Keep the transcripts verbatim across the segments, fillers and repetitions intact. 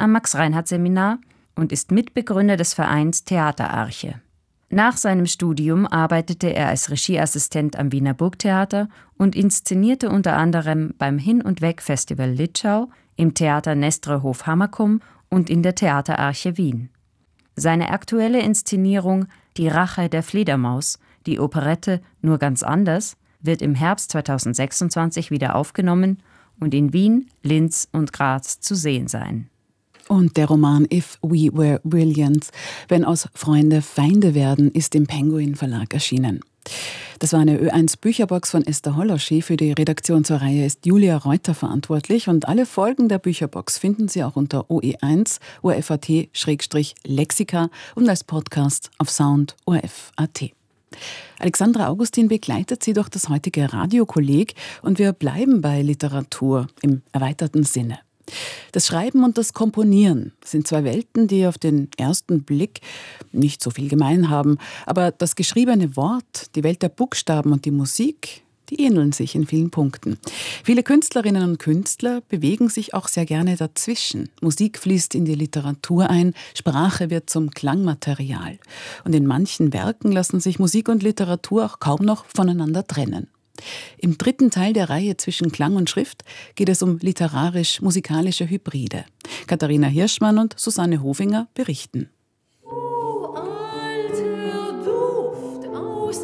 am Max-Reinhardt-Seminar und ist Mitbegründer des Vereins Theaterarche. Nach seinem Studium arbeitete er als Regieassistent am Wiener Burgtheater und inszenierte unter anderem beim Hin- und Weg-Festival Litschau, im Theater Nestre Hof-Hammerkum und in der Theaterarche Wien. Seine aktuelle Inszenierung »Die Rache der Fledermaus«, die Operette »Nur ganz anders«, wird im Herbst zweitausendsechsundzwanzig wieder aufgenommen und in Wien, Linz und Graz zu sehen sein. Und der Roman If We Were Brilliant, wenn aus Freunde Feinde werden, ist im Penguin Verlag erschienen. Das war eine Ö eins Bücherbox von Esther Hollerschi. Für die Redaktion zur Reihe ist Julia Reuter verantwortlich und alle Folgen der Bücherbox finden Sie auch unter O E eins O R F A T Lexika und als Podcast auf Sound O R F Punkt A T. Alexandra Augustin begleitet Sie durch das heutige Radiokolleg und wir bleiben bei Literatur im erweiterten Sinne. Das Schreiben und das Komponieren sind zwei Welten, die auf den ersten Blick nicht so viel gemein haben. Aber das geschriebene Wort, die Welt der Buchstaben und die Musik, die ähneln sich in vielen Punkten. Viele Künstlerinnen und Künstler bewegen sich auch sehr gerne dazwischen. Musik fließt in die Literatur ein, Sprache wird zum Klangmaterial. Und in manchen Werken lassen sich Musik und Literatur auch kaum noch voneinander trennen. Im dritten Teil der Reihe zwischen Klang und Schrift geht es um literarisch-musikalische Hybride. Katharina Hirschmann und Susanne Hofinger berichten. Oh, alter Duft aus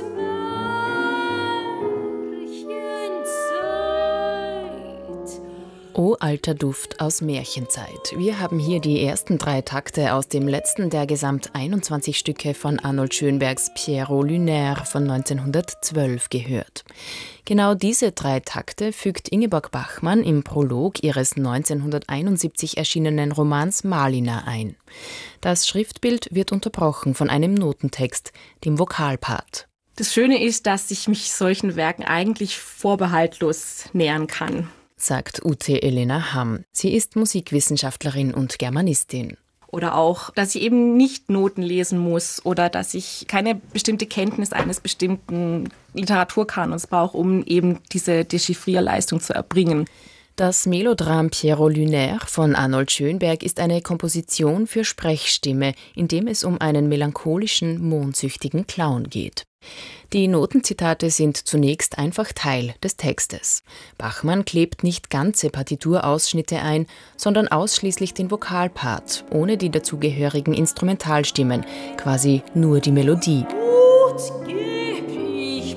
Märchenzeit. O alter Duft aus Märchenzeit. Wir haben hier die ersten drei Takte aus dem letzten der gesamt einundzwanzig Stücke von Arnold Schönbergs Pierrot Lunaire von neunzehnhundertzwölf gehört. Genau diese drei Takte fügt Ingeborg Bachmann im Prolog ihres neunzehnhunderteinundsiebzig erschienenen Romans Malina ein. Das Schriftbild wird unterbrochen von einem Notentext, dem Vokalpart. Das Schöne ist, dass ich mich solchen Werken eigentlich vorbehaltlos nähern kann, sagt Ute Elena Hamm. Sie ist Musikwissenschaftlerin und Germanistin. Oder auch, dass ich eben nicht Noten lesen muss oder dass ich keine bestimmte Kenntnis eines bestimmten Literaturkanons brauche, um eben diese Dechiffrierleistung zu erbringen. Das Melodram Pierrot Lunaire von Arnold Schönberg ist eine Komposition für Sprechstimme, in dem es um einen melancholischen, mondsüchtigen Clown geht. Die Notenzitate sind zunächst einfach Teil des Textes. Bachmann klebt nicht ganze Partiturausschnitte ein, sondern ausschließlich den Vokalpart, ohne die dazugehörigen Instrumentalstimmen, quasi nur die Melodie. Gut geb ich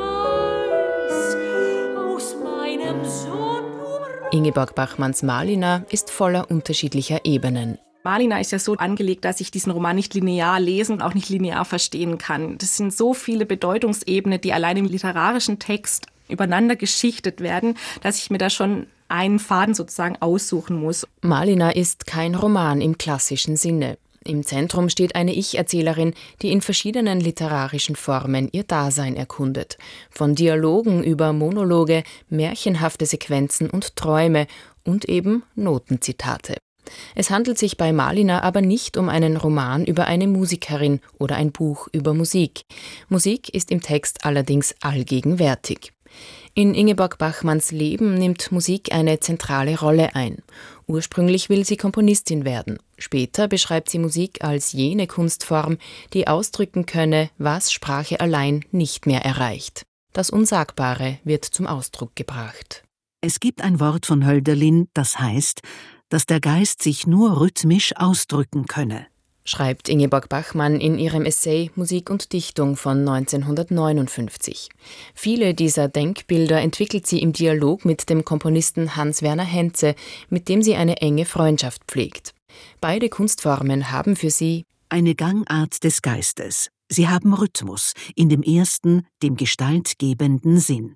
preis aus meinem Sonnenblumenreich. Ingeborg Bachmanns Malina ist voller unterschiedlicher Ebenen. Malina ist ja so angelegt, dass ich diesen Roman nicht linear lesen und auch nicht linear verstehen kann. Das sind so viele Bedeutungsebenen, die allein im literarischen Text übereinander geschichtet werden, dass ich mir da schon einen Faden sozusagen aussuchen muss. Malina ist kein Roman im klassischen Sinne. Im Zentrum steht eine Ich-Erzählerin, die in verschiedenen literarischen Formen ihr Dasein erkundet. Von Dialogen über Monologe, märchenhafte Sequenzen und Träume und eben Notenzitate. Es handelt sich bei Malina aber nicht um einen Roman über eine Musikerin oder ein Buch über Musik. Musik ist im Text allerdings allgegenwärtig. In Ingeborg Bachmanns Leben nimmt Musik eine zentrale Rolle ein. Ursprünglich will sie Komponistin werden. Später beschreibt sie Musik als jene Kunstform, die ausdrücken könne, was Sprache allein nicht mehr erreicht. Das Unsagbare wird zum Ausdruck gebracht. Es gibt ein Wort von Hölderlin, das heißt, dass der Geist sich nur rhythmisch ausdrücken könne, schreibt Ingeborg Bachmann in ihrem Essay Musik und Dichtung von neunzehnhundertneunundfünfzig. Viele dieser Denkbilder entwickelt sie im Dialog mit dem Komponisten Hans-Werner Henze, mit dem sie eine enge Freundschaft pflegt. Beide Kunstformen haben für sie eine Gangart des Geistes. Sie haben Rhythmus, in dem ersten, dem gestaltgebenden Sinn.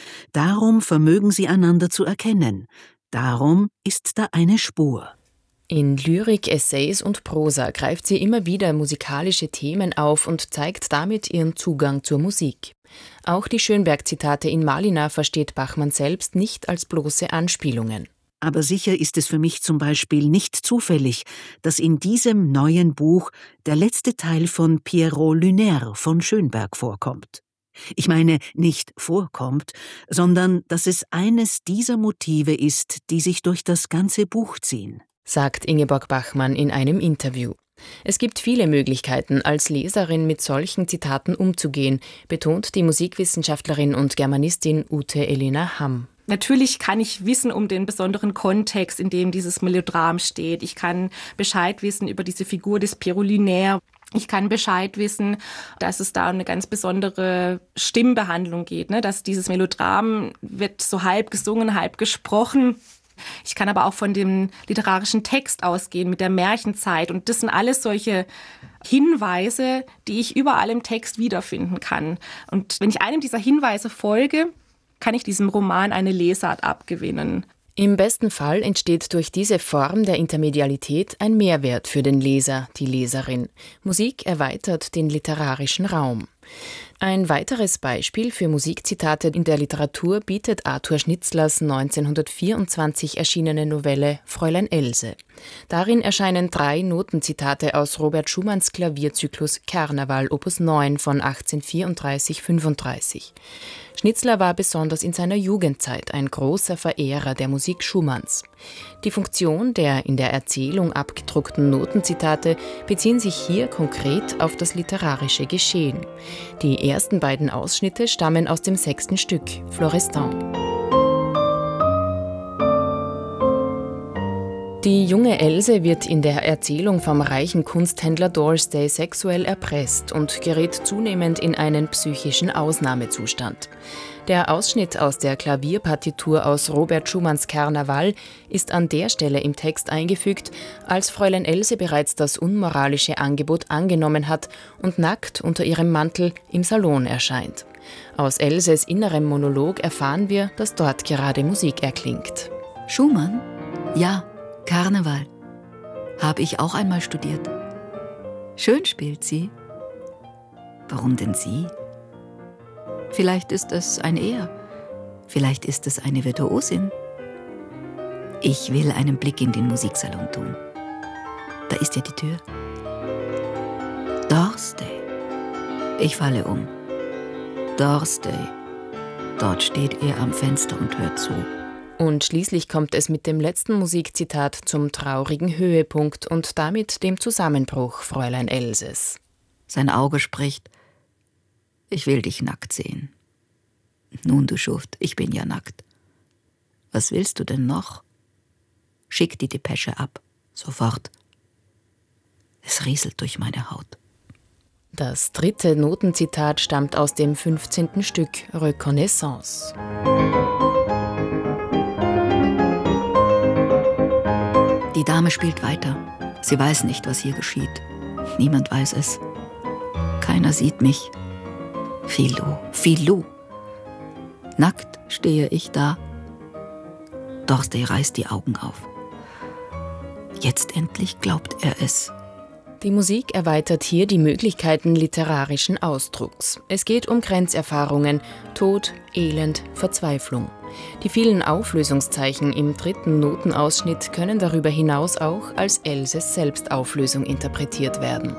Darum vermögen sie einander zu erkennen. Darum ist da eine Spur. In Lyrik, Essays und Prosa greift sie immer wieder musikalische Themen auf und zeigt damit ihren Zugang zur Musik. Auch die Schönberg-Zitate in Malina versteht Bachmann selbst nicht als bloße Anspielungen. Aber sicher ist es für mich zum Beispiel nicht zufällig, dass in diesem neuen Buch der letzte Teil von Pierrot Lunaire von Schönberg vorkommt. Ich meine, nicht vorkommt, sondern dass es eines dieser Motive ist, die sich durch das ganze Buch ziehen. sagt Ingeborg Bachmann in einem Interview. Es gibt viele Möglichkeiten, als Leserin mit solchen Zitaten umzugehen, betont die Musikwissenschaftlerin und Germanistin Ute Elena Hamm. Natürlich kann ich wissen um den besonderen Kontext, in dem dieses Melodram steht. Ich kann Bescheid wissen über diese Figur des Perulinaire. Ich kann Bescheid wissen, dass es da um eine ganz besondere Stimmbehandlung geht, ne? Dass dieses Melodram wird so halb gesungen, halb gesprochen. Ich kann aber auch von dem literarischen Text ausgehen, mit der Märchenzeit. Und das sind alles solche Hinweise, die ich überall im Text wiederfinden kann. Und wenn ich einem dieser Hinweise folge, kann ich diesem Roman eine Lesart abgewinnen. Im besten Fall entsteht durch diese Form der Intermedialität ein Mehrwert für den Leser, die Leserin. Musik erweitert den literarischen Raum. Ein weiteres Beispiel für Musikzitate in der Literatur bietet Arthur Schnitzlers neunzehnhundertvierundzwanzig erschienene Novelle Fräulein Else. Darin erscheinen drei Notenzitate aus Robert Schumanns Klavierzyklus Karneval Opus neun von achtzehnhundertvierunddreißig fünfunddreißig. Schnitzler war besonders in seiner Jugendzeit ein großer Verehrer der Musik Schumanns. Die Funktion der in der Erzählung abgedruckten Notenzitate beziehen sich hier konkret auf das literarische Geschehen. Die ersten beiden Ausschnitte stammen aus dem sechsten Stück, Florestan. Die junge Else wird in der Erzählung vom reichen Kunsthändler Dorsey sexuell erpresst und gerät zunehmend in einen psychischen Ausnahmezustand. Der Ausschnitt aus der Klavierpartitur aus Robert Schumanns Karneval ist an der Stelle im Text eingefügt, als Fräulein Else bereits das unmoralische Angebot angenommen hat und nackt unter ihrem Mantel im Salon erscheint. Aus Elses innerem Monolog erfahren wir, dass dort gerade Musik erklingt. Schumann? Ja. Karneval. Habe ich auch einmal studiert. Schön spielt sie. Warum denn sie? Vielleicht ist es ein Er. Vielleicht ist es eine Virtuosin. Ich will einen Blick in den Musiksalon tun. Da ist ja die Tür. Dorsey. Ich falle um. Dorsey. Dort steht er am Fenster und hört zu. Und schließlich kommt es mit dem letzten Musikzitat zum traurigen Höhepunkt und damit dem Zusammenbruch Fräulein Elses. Sein Auge spricht: Ich will dich nackt sehen. Nun, du Schuft, ich bin ja nackt. Was willst du denn noch? Schick die Depesche ab, sofort. Es rieselt durch meine Haut. Das dritte Notenzitat stammt aus dem fünfzehnten Stück Reconnaissance. Die Dame spielt weiter. Sie weiß nicht, was hier geschieht. Niemand weiß es. Keiner sieht mich. Filou, Filou. Nackt stehe ich da. Dorsey reißt die Augen auf. Jetzt endlich glaubt er es. Die Musik erweitert hier die Möglichkeiten literarischen Ausdrucks. Es geht um Grenzerfahrungen, Tod, Elend, Verzweiflung. Die vielen Auflösungszeichen im dritten Notenausschnitt können darüber hinaus auch als Elses Selbstauflösung interpretiert werden.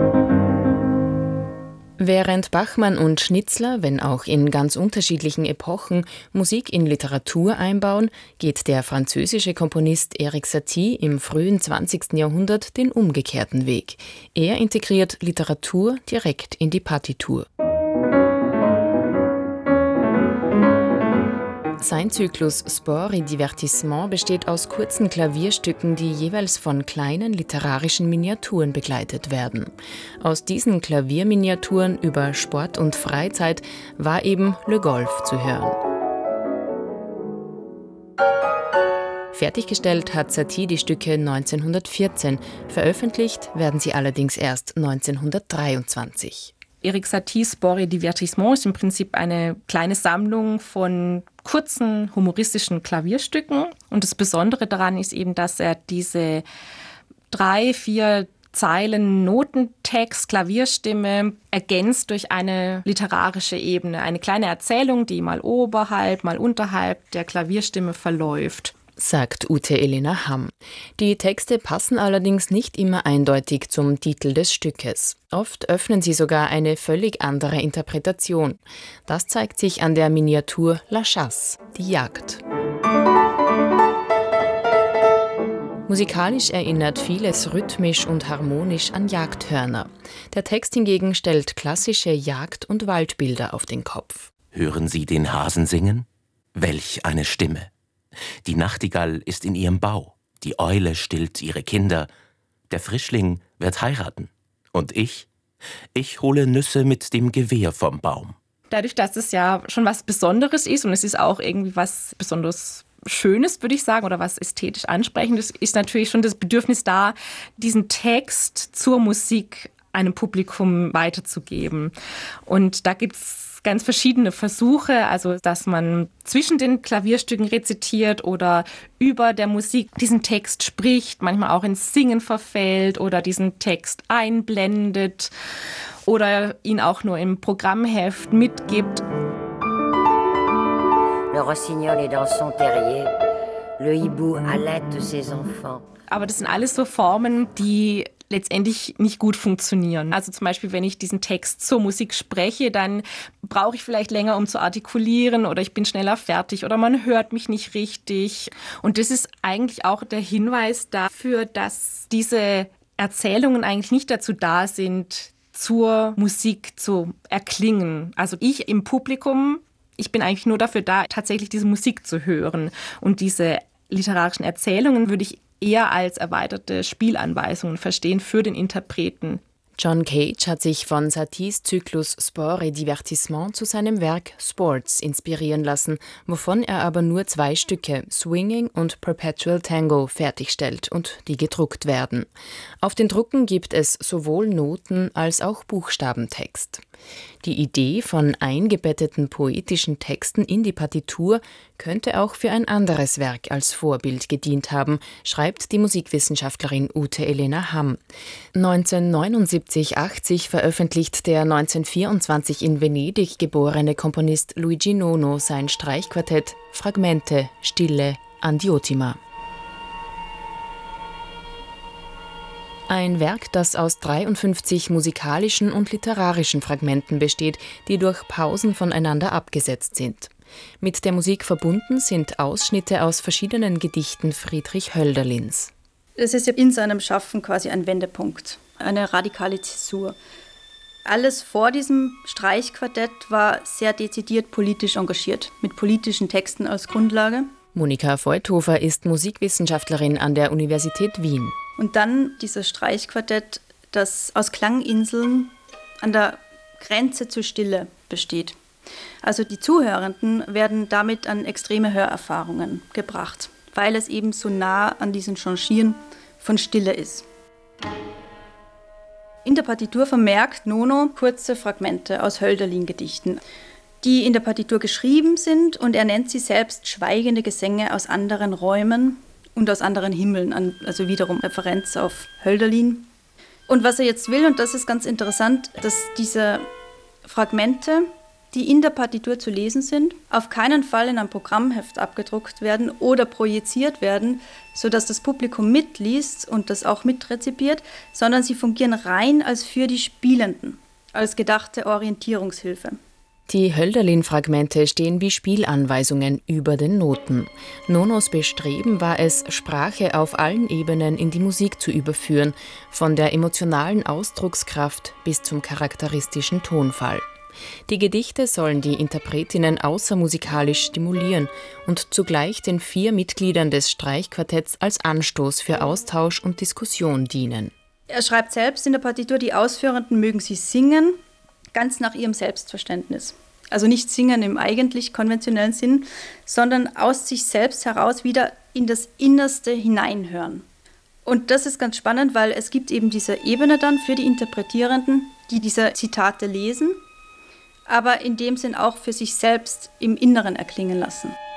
Während Bachmann und Schnitzler, wenn auch in ganz unterschiedlichen Epochen, Musik in Literatur einbauen, geht der französische Komponist Erik Satie im frühen zwanzigsten Jahrhundert den umgekehrten Weg. Er integriert Literatur direkt in die Partitur. Sein Zyklus Sport et Divertissement besteht aus kurzen Klavierstücken, die jeweils von kleinen literarischen Miniaturen begleitet werden. Aus diesen Klavierminiaturen über Sport und Freizeit war eben Le Golf zu hören. Fertiggestellt hat Satie die Stücke neunzehnhundertvierzehn, veröffentlicht werden sie allerdings erst neunzehnhundertdreiundzwanzig. Erik Saties Sport et Divertissement ist im Prinzip eine kleine Sammlung von kurzen humoristischen Klavierstücken. Und das Besondere daran ist eben, dass er diese drei, vier Zeilen Notentext, Klavierstimme ergänzt durch eine literarische Ebene. Eine kleine Erzählung, die mal oberhalb, mal unterhalb der Klavierstimme verläuft. Sagt Ute Elena Hamm. Die Texte passen allerdings nicht immer eindeutig zum Titel des Stückes. Oft öffnen sie sogar eine völlig andere Interpretation. Das zeigt sich an der Miniatur La Chasse, die Jagd. Musikalisch erinnert vieles rhythmisch und harmonisch an Jagdhörner. Der Text hingegen stellt klassische Jagd- und Waldbilder auf den Kopf. Hören Sie den Hasen singen? Welch eine Stimme! Die Nachtigall ist in ihrem Bau, die Eule stillt ihre Kinder, der Frischling wird heiraten. Und ich? Ich hole Nüsse mit dem Gewehr vom Baum. Dadurch, dass es ja schon was Besonderes ist und es ist auch irgendwie was besonders Schönes, würde ich sagen, oder was ästhetisch Ansprechendes, ist natürlich schon das Bedürfnis da, diesen Text zur Musik einem Publikum weiterzugeben. Und da gibt es ganz verschiedene Versuche, also dass man zwischen den Klavierstücken rezitiert oder über der Musik diesen Text spricht, manchmal auch ins Singen verfällt oder diesen Text einblendet oder ihn auch nur im Programmheft mitgibt. Le rossignol est dans son terrier, le hibou allaite ses enfants. Aber das sind alles so Formen, die letztendlich nicht gut funktionieren. Also zum Beispiel, wenn ich diesen Text zur Musik spreche, dann brauche ich vielleicht länger, um zu artikulieren oder ich bin schneller fertig oder man hört mich nicht richtig. Und das ist eigentlich auch der Hinweis dafür, dass diese Erzählungen eigentlich nicht dazu da sind, zur Musik zu erklingen. Also ich im Publikum, ich bin eigentlich nur dafür da, tatsächlich diese Musik zu hören. Und diese literarischen Erzählungen würde ich eher als erweiterte Spielanweisungen verstehen für den Interpreten. John Cage hat sich von Saties Zyklus Sport et Divertissement zu seinem Werk Sports inspirieren lassen, wovon er aber nur zwei Stücke, Swinging und Perpetual Tango, fertigstellt und die gedruckt werden. Auf den Drucken gibt es sowohl Noten als auch Buchstabentext. Die Idee von eingebetteten poetischen Texten in die Partitur könnte auch für ein anderes Werk als Vorbild gedient haben, schreibt die Musikwissenschaftlerin Ute Elena Hamm. neunzehnhundertneunundsiebzig achtzig veröffentlicht der neunzehnhundertvierundzwanzig in Venedig geborene Komponist Luigi Nono sein Streichquartett Fragmente, Stille, Andiotima. Ein Werk, das aus dreiundfünfzig musikalischen und literarischen Fragmenten besteht, die durch Pausen voneinander abgesetzt sind. Mit der Musik verbunden sind Ausschnitte aus verschiedenen Gedichten Friedrich Hölderlins. Es ist ja in seinem Schaffen quasi ein Wendepunkt, eine radikale Zäsur. Alles vor diesem Streichquartett war sehr dezidiert politisch engagiert, mit politischen Texten als Grundlage. Monika Feuthofer ist Musikwissenschaftlerin an der Universität Wien. Und dann dieses Streichquartett, das aus Klanginseln an der Grenze zur Stille besteht. Also die Zuhörenden werden damit an extreme Hörerfahrungen gebracht, weil es eben so nah an diesen Changieren von Stille ist. In der Partitur vermerkt Nono kurze Fragmente aus Hölderlin-Gedichten, die in der Partitur geschrieben sind, und er nennt sie selbst schweigende Gesänge aus anderen Räumen und aus anderen Himmeln, also wiederum Referenz auf Hölderlin. Und was er jetzt will, und das ist ganz interessant, dass diese Fragmente, die in der Partitur zu lesen sind, auf keinen Fall in ein Programmheft abgedruckt werden oder projiziert werden, sodass das Publikum mitliest und das auch mitrezipiert, sondern sie fungieren rein als für die Spielenden, als gedachte Orientierungshilfe. Die Hölderlin-Fragmente stehen wie Spielanweisungen über den Noten. Nonos Bestreben war es, Sprache auf allen Ebenen in die Musik zu überführen, von der emotionalen Ausdruckskraft bis zum charakteristischen Tonfall. Die Gedichte sollen die Interpretinnen außermusikalisch stimulieren und zugleich den vier Mitgliedern des Streichquartetts als Anstoß für Austausch und Diskussion dienen. Er schreibt selbst in der Partitur, die Ausführenden mögen sie singen, ganz nach ihrem Selbstverständnis. Also nicht singen im eigentlich konventionellen Sinn, sondern aus sich selbst heraus wieder in das Innerste hineinhören. Und das ist ganz spannend, weil es gibt eben diese Ebene dann für die Interpretierenden, die diese Zitate lesen, aber in dem Sinn auch für sich selbst im Inneren erklingen lassen.